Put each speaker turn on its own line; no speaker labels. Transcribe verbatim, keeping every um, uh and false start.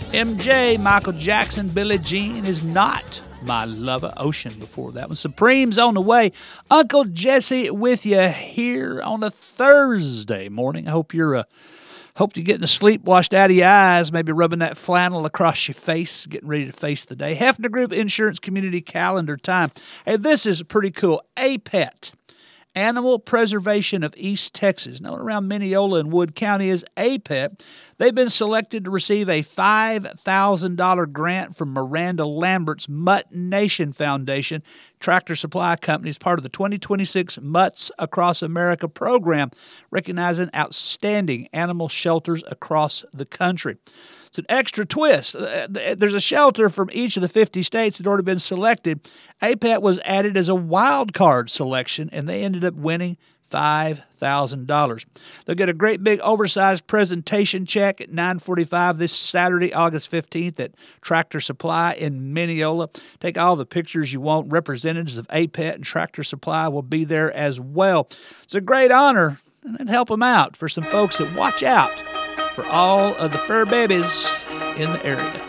M J, Michael Jackson, Billie Jean is not my lover. Ocean before that one. Supreme's on the way. Uncle Jesse with you here on a Thursday morning. I hope you're uh, hope you're getting the sleep washed out of your eyes, maybe rubbing that flannel across your face, getting ready to face the day. Hefner Group Insurance Community Calendar Time. Hey, this is pretty cool. A P E T, Animal Preservation of East Texas, known around Mineola and Wood County as A P E T. They've been selected to receive a five thousand dollars grant from Miranda Lambert's Mutt Nation Foundation. Tractor Supply Company is part of the twenty twenty-six Mutts Across America program, recognizing outstanding animal shelters across the country. It's an extra twist. There's a shelter from each of the fifty states that had already been selected. A P E T was added as a wild card selection, and they ended up winning five thousand dollars. They'll get a great big oversized presentation check at nine forty-five this Saturday, August fifteenth at Tractor Supply in Mineola. Take all the pictures you want. Representatives of A P E T and Tractor Supply will be there as well. It's a great honor, and it'd help them out for some folks that watch out for all of the fur babies in the area.